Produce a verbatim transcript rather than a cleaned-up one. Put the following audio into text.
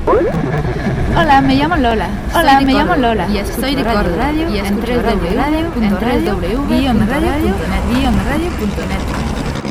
Hola, me llamo Lola. Hola, me llamo Lola. Y soy de Córdoba. Y escucho Radio Radio en w w w punto net.